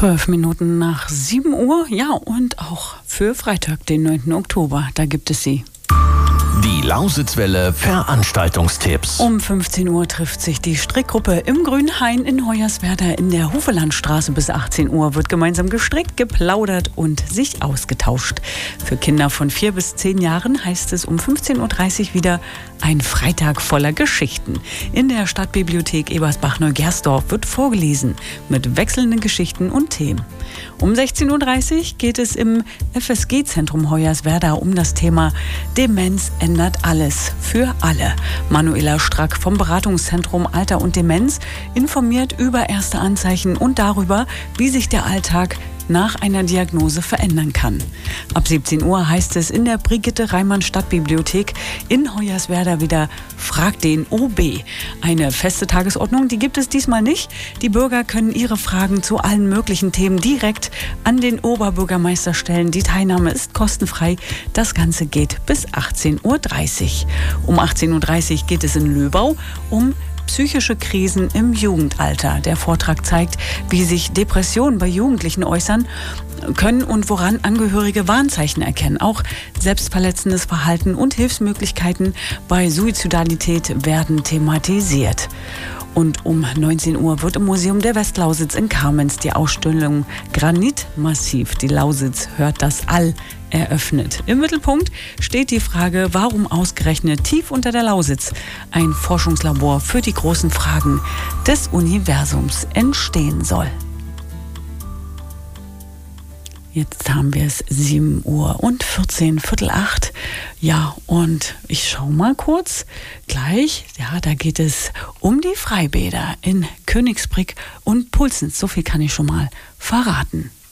12 Minuten nach 7 Uhr, ja, und auch für Freitag, den 9. Oktober, da gibt es sie. Die Lausitzwelle Veranstaltungstipps. Um 15 Uhr trifft sich die Strickgruppe im Grünhain in Hoyerswerda in der Hufelandstraße. Bis 18 Uhr wird gemeinsam gestrickt, geplaudert und sich ausgetauscht. Für Kinder von 4 bis 10 Jahren heißt es um 15.30 Uhr wieder ein Freitag voller Geschichten. In der Stadtbibliothek Ebersbach-Neugersdorf wird vorgelesen mit wechselnden Geschichten und Themen. Um 16.30 Uhr geht es im FSG-Zentrum Hoyerswerda um das Thema Demenz ändert alles für alle. Manuela Strack vom Beratungszentrum Alter und Demenz informiert über erste Anzeichen und darüber, wie sich der Alltag nach einer Diagnose verändern kann. Ab 17 Uhr heißt es in der Brigitte-Reimann-Stadtbibliothek in Hoyerswerda wieder Frag den OB. Eine feste Tagesordnung, die gibt es diesmal nicht. Die Bürger können ihre Fragen zu allen möglichen Themen direkt an den Oberbürgermeister stellen. Die Teilnahme ist kostenfrei. Das Ganze geht bis 18.30 Uhr. Um 18.30 Uhr geht es in Löbau um psychische Krisen im Jugendalter. Der Vortrag zeigt, wie sich Depressionen bei Jugendlichen äußern können und woran Angehörige Warnzeichen erkennen. Auch selbstverletzendes Verhalten und Hilfsmöglichkeiten bei Suizidalität werden thematisiert. Und um 19 Uhr wird im Museum der Westlausitz in Kamenz die Ausstellung Granitmassiv. Die Lausitz hört das All eröffnet. Im Mittelpunkt steht die Frage, warum ausgerechnet tief unter der Lausitz ein Forschungslabor für die großen Fragen des Universums entstehen soll. Jetzt haben wir es 7 Uhr und 14, Viertel 8. Ja, und ich schaue mal kurz. Gleich, ja, da geht es um die Freibäder in Königsbrück und Pulsens. So viel kann ich schon mal verraten.